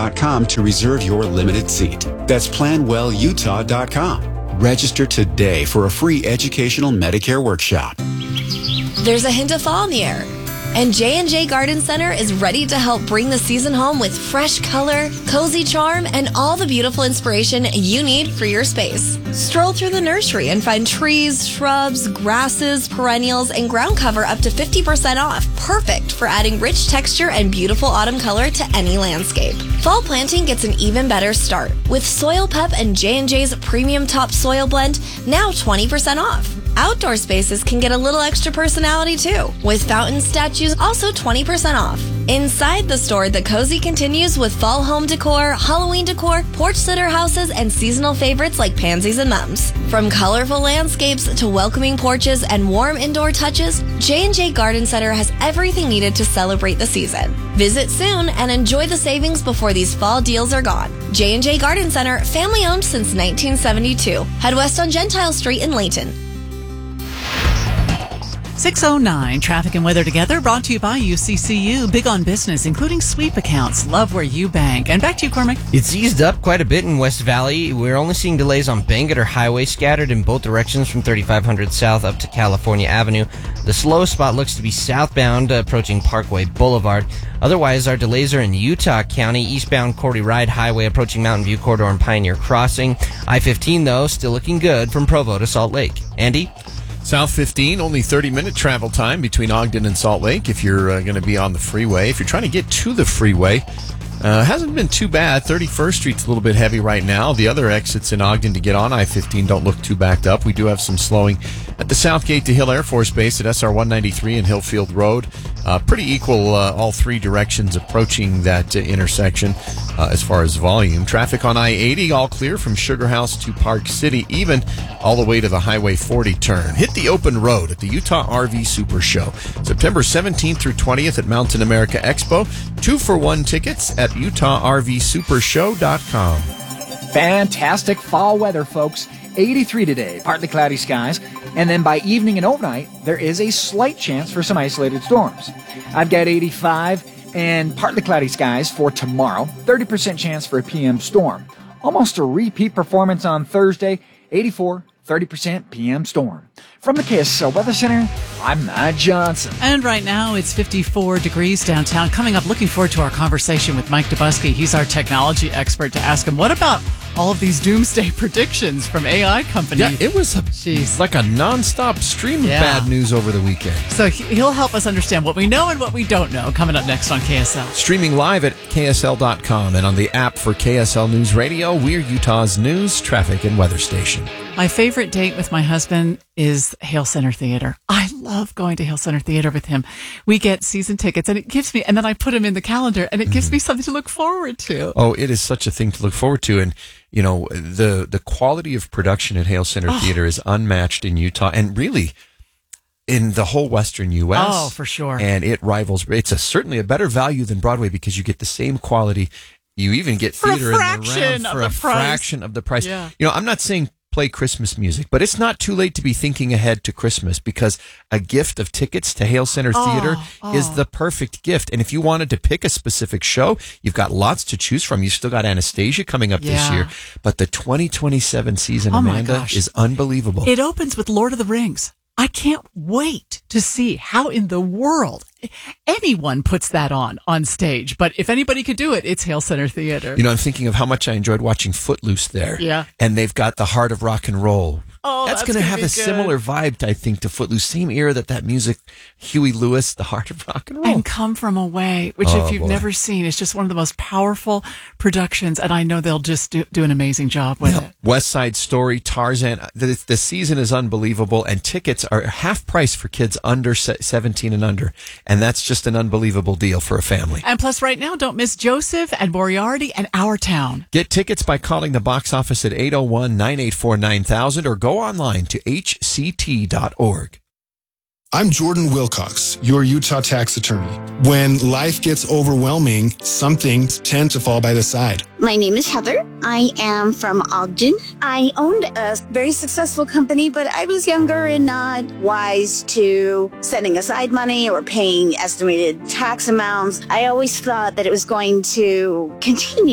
planwellutah.com to reserve your limited seat. That's planwellutah.com. Register today for a free educational Medicare workshop. There's a hint of fall in the air, and J&J Garden Center is ready to help bring the season home with fresh color, cozy charm, and all the beautiful inspiration you need for your space. Stroll through the nursery and find trees, shrubs, grasses, perennials, and ground cover up to 50% off. Perfect for adding rich texture and beautiful autumn color to any landscape. Fall planting gets an even better start with Soil Pep and J&J's Premium Top Soil Blend, now 20% off. Outdoor spaces can get a little extra personality too, with fountain statues also 20% off. Inside the store, the cozy continues with fall home decor, Halloween decor, porch sitter houses, and seasonal favorites like pansies and mums. From colorful landscapes to welcoming porches and warm indoor touches, J&J Garden Center has everything needed to celebrate the season. Visit soon and enjoy the savings before these fall deals are gone. J&J Garden Center, family owned since 1972. Head west on Gentile Street in Layton. 6:09, traffic and weather together, brought to you by UCCU. Big on business, including sweep accounts. Love where you bank. And back to you, Cormac. It's eased up quite a bit in West Valley. We're only seeing delays on Bangerter Highway, scattered in both directions from 3500 South up to California Avenue. The slow spot looks to be southbound, approaching Parkway Boulevard. Otherwise, our delays are in Utah County, eastbound Cordy Ride Highway, approaching Mountain View Corridor and Pioneer Crossing. I-15, though, still looking good from Provo to Salt Lake. Andy? South 15, only 30-minute travel time between Ogden and Salt Lake if you're going to be on the freeway. If you're trying to get to the freeway, hasn't been too bad. 31st Street's a little bit heavy right now. The other exits in Ogden to get on I-15 don't look too backed up. We do have some slowing at the Southgate to Hill Air Force Base at SR 193 and Hillfield Road. Pretty equal all three directions approaching that intersection as far as volume. Traffic on I-80 all clear from Sugar House to Park City, even all the way to the Highway 40 turn. Hit the open road at the Utah RV Super Show, September 17th through 20th at Mountain America Expo. 2-for-1 tickets at UtahRVSupershow.com. Fantastic fall weather, folks. 83 today, partly cloudy skies, and then by evening and overnight, there is a slight chance for some isolated storms. I've got 85 and partly cloudy skies for tomorrow, 30% chance for a PM storm. Almost a repeat performance on Thursday, 84, 30% PM storm. From the KSL Weather Center, I'm Matt Johnson. And right now, it's 54 degrees downtown. Coming up, looking forward to our conversation with Mike Dubusky. He's our technology expert, to ask him, what about all of these doomsday predictions from AI companies? Yeah, it was like a nonstop stream of bad news over the weekend. So he'll help us understand what we know and what we don't know, coming up next on KSL. Streaming live at KSL.com and on the app for KSL News Radio. We're Utah's news, traffic, and weather station. My favorite date with my husband is Hale Center Theater. I love going to Hale Center Theater with him. We get season tickets, and it gives me, and then I put them in the calendar, and it gives me something to look forward to. Oh, it is such a thing to look forward to. And, you know, the quality of production at Hale Center Theater is unmatched in Utah and really in the whole Western U.S. Oh, for sure. And it rivals, it's certainly a better value than Broadway because you get the same quality. You even get theater in the round for a fraction of the price. Yeah. You know, I'm not saying play Christmas music, but it's not too late to be thinking ahead to Christmas because a gift of tickets to Hale Center Theater is the perfect gift. And if you wanted to pick a specific show, you've got lots to choose from. You've still got Anastasia coming up this year, but the 2027 season, Amanda, is unbelievable. It opens with Lord of the Rings. I can't wait to see how in the world anyone puts that on stage. But if anybody could do it, it's Hale Center Theater. You know, I'm thinking of how much I enjoyed watching Footloose there. Yeah. And they've got the Heart of Rock and Roll. Oh, that's going to have a similar vibe, I think, to Footloose. Same era that music, Huey Lewis, The Heart of Rock and Roll. And Come From Away, which if you've never seen, it's just one of the most powerful productions. And I know they'll just do an amazing job with it. West Side Story, Tarzan. The season is unbelievable. And tickets are half price for kids under 17 and under. And that's just an unbelievable deal for a family. And plus, right now, don't miss Joseph and Moriarty and Our Town. Get tickets by calling the box office at 801-984-9000 or go online to hct.org. I'm Jordan Wilcox, your Utah tax attorney. When life gets overwhelming, some things tend to fall by the side. My name is Heather. I am from Ogden. I owned a very successful company, but I was younger and not wise to setting aside money or paying estimated tax amounts. I always thought that it was going to continue